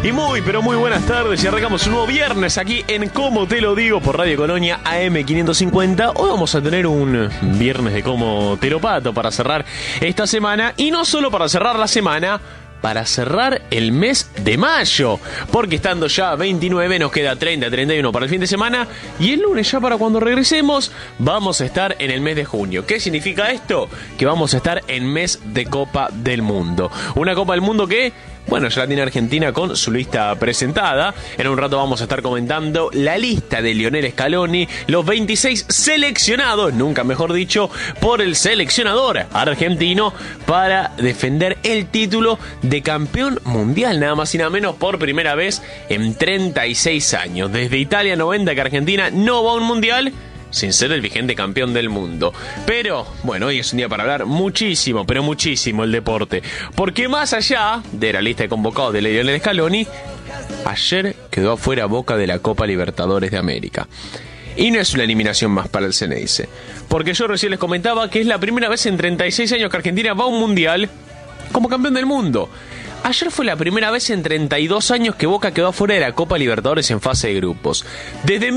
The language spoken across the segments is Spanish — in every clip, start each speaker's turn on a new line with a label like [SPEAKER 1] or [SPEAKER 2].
[SPEAKER 1] Y muy, pero muy buenas tardes. Y arrancamos un nuevo viernes aquí en Como Te Lo Digo por Radio Colonia AM550. Hoy vamos a tener un viernes de Como Te Lo Pato para cerrar esta semana. Y no solo para cerrar la semana, para cerrar el mes de mayo, porque estando ya 29 nos queda 30, 31 para el fin de semana, y el lunes ya para cuando regresemos vamos a estar en el mes de junio. ¿Qué significa esto? Que vamos a estar en mes de Copa del Mundo. Una Copa del Mundo que, bueno, ya la tiene Argentina con su lista presentada. En un rato vamos a estar comentando la lista de Lionel Scaloni, los 26 seleccionados, nunca mejor dicho, por el seleccionador argentino para defender el título de campeón mundial, nada más y nada menos, por primera vez en 36 años. Desde Italia 90 que Argentina no va a un mundial sin ser el vigente campeón del mundo. Pero, bueno, hoy es un día para hablar muchísimo, pero muchísimo el deporte. Porque más allá de la lista de convocados de Lionel Scaloni, ayer quedó afuera Boca de la Copa Libertadores de América. Y no es una eliminación más para el Ceneice. Porque yo recién les comentaba que es la primera vez en 36 años que Argentina va a un mundial como campeón del mundo. Ayer fue la primera vez en 32 años que Boca quedó afuera de la Copa Libertadores en fase de grupos. Desde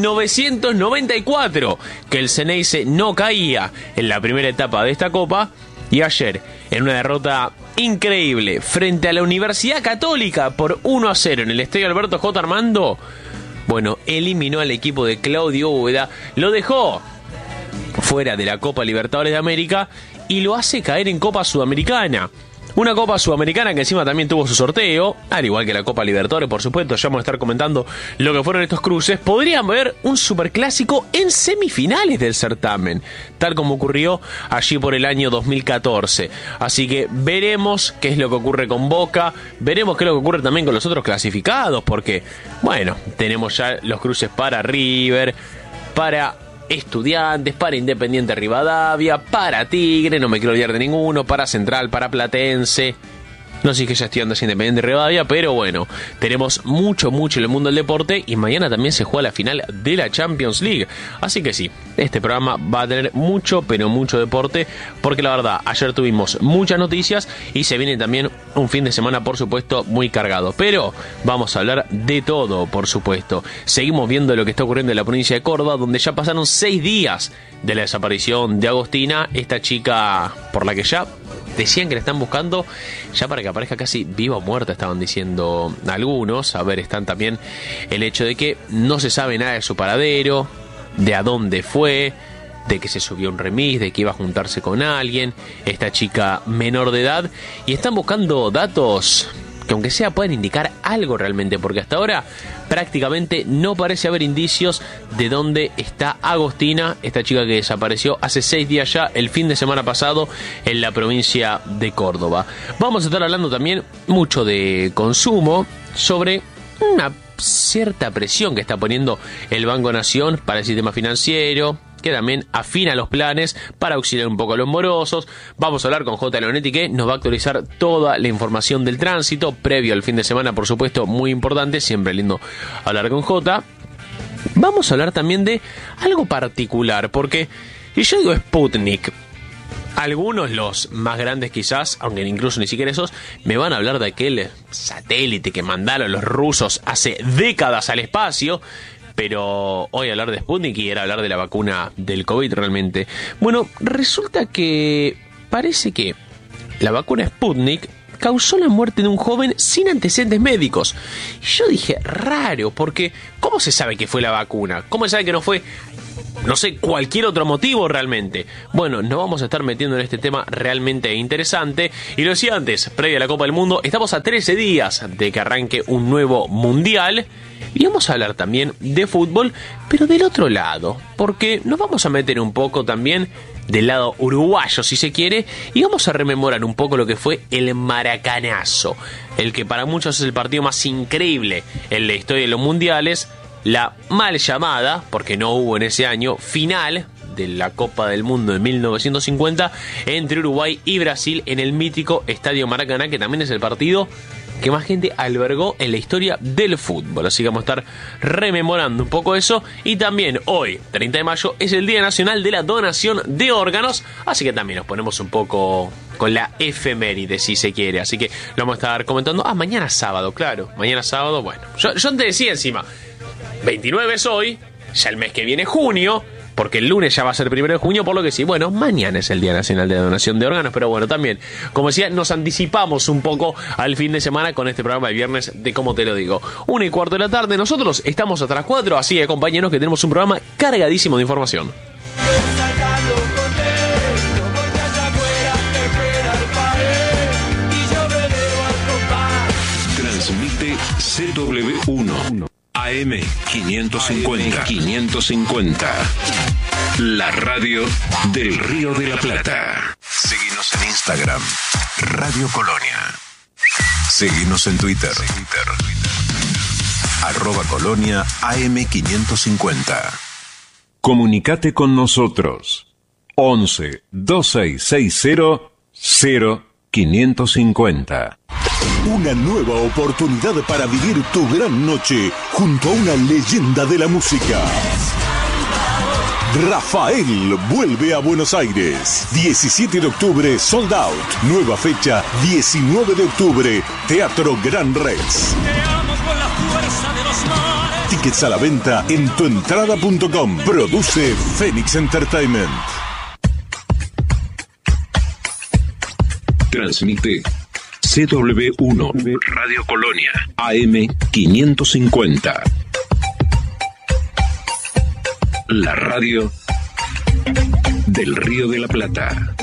[SPEAKER 1] 1994 que el Ceneice no caía en la primera etapa de esta Copa. Y ayer, en una derrota increíble frente a la Universidad Católica por 1-0 en el Estadio Alberto J. Armando, bueno, eliminó al equipo de Claudio Úbeda, lo dejó fuera de la Copa Libertadores de América y lo hace caer en Copa Sudamericana. Una Copa Sudamericana que encima también tuvo su sorteo, al igual que la Copa Libertadores, por supuesto. Ya vamos a estar comentando lo que fueron estos cruces. Podrían haber un superclásico en semifinales del certamen, tal como ocurrió allí por el año 2014. Así que veremos qué es lo que ocurre con Boca, veremos qué es lo que ocurre también con los otros clasificados, porque, bueno, tenemos ya los cruces para River, para Estudiantes, para Independiente Rivadavia, para Tigre, no me quiero olvidar de ninguno, para Central, para Platense. No sé si es que ya estoy andando Independiente Rivadavia, pero bueno, tenemos mucho en el mundo del deporte y mañana también se juega la final de la Champions League. Así que sí, este programa va a tener mucho, pero mucho deporte, porque la verdad, ayer tuvimos muchas noticias y se viene también un fin de semana, por supuesto, muy cargado. Pero vamos a hablar de todo, por supuesto. Seguimos viendo lo que está ocurriendo en la provincia de Córdoba, donde ya pasaron 6 días de la desaparición de Agostina, esta chica por la que ya decían que la están buscando ya para que aparezca casi viva o muerta, estaban diciendo algunos. A ver, están también el hecho de que no se sabe nada de su paradero, de a dónde fue, de que se subió a un remis, de que iba a juntarse con alguien, esta chica menor de edad, y están buscando datos que aunque sea pueden indicar algo realmente, porque hasta ahora prácticamente no parece haber indicios de dónde está Agostina, esta chica que desapareció hace 6 días ya, el fin de semana pasado, en la provincia de Córdoba. Vamos a estar hablando también mucho de consumo, sobre una cierta presión que está poniendo el Banco Nación para el sistema financiero, que también afina los planes para auxiliar un poco a los morosos. Vamos a hablar con J. Leonetti, que nos va a actualizar toda la información del tránsito previo al fin de semana, por supuesto, muy importante, siempre lindo hablar con J. Vamos a hablar también de algo particular, porque, y yo digo Sputnik, algunos, los más grandes quizás, aunque incluso ni siquiera esos, me van a hablar de aquel satélite que mandaron los rusos hace décadas al espacio. Pero hoy hablar de Sputnik y era hablar de la vacuna del COVID realmente. Bueno, resulta que parece que la vacuna Sputnik causó la muerte de un joven sin antecedentes médicos. Y yo dije, raro, porque ¿cómo se sabe que fue la vacuna? ¿Cómo se sabe que no fue, no sé, cualquier otro motivo realmente? Bueno, nos vamos a estar metiendo en este tema realmente interesante. Y lo decía antes, previa a la Copa del Mundo, estamos a 13 días de que arranque un nuevo mundial. Y vamos a hablar también de fútbol, pero del otro lado, porque nos vamos a meter un poco también del lado uruguayo, si se quiere, y vamos a rememorar un poco lo que fue el Maracanazo, el que para muchos es el partido más increíble en la historia de los mundiales, la mal llamada, porque no hubo en ese año, final de la Copa del Mundo de 1950 entre Uruguay y Brasil en el mítico Estadio Maracaná, que también es el partido que más gente albergó en la historia del fútbol. Así que vamos a estar rememorando un poco eso. Y también hoy, 30 de mayo, es el Día Nacional de la Donación de Órganos. Así que también nos ponemos un poco con la efeméride, si se quiere. Así que lo vamos a estar comentando. Mañana sábado, claro. Mañana sábado, bueno. Yo te decía encima, 29 es hoy, ya el mes que viene junio, porque el lunes ya va a ser 1 de junio, por lo que sí, bueno, mañana es el Día Nacional de Donación de Órganos, pero bueno, también, como decía, nos anticipamos un poco al fin de semana con este programa de viernes de Cómo Te Lo Digo. 1:15 de la tarde, nosotros estamos hasta las 4, así que compañeros, que tenemos un programa cargadísimo de información.
[SPEAKER 2] Transmite CW1 AM550. La radio del Río de la Plata. Seguinos en Instagram, Radio Colonia. Seguinos en Twitter. @Colonia AM550. Comunicate con nosotros. 11 2660 0550.
[SPEAKER 3] Una nueva oportunidad para vivir tu gran noche junto a una leyenda de la música. Rafael vuelve a Buenos Aires. 17 de octubre, sold out. Nueva fecha, 19 de octubre, Teatro Gran Rex. Tickets a la venta en tuentrada.com. Produce Phoenix Entertainment.
[SPEAKER 2] Transmite CW1 Radio Colonia AM550. La radio del Río de la Plata.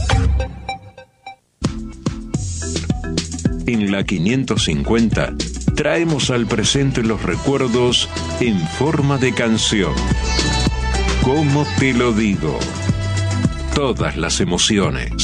[SPEAKER 2] En la 550 traemos al presente los recuerdos en forma de canción. ¿Cómo te lo digo? Todas las emociones.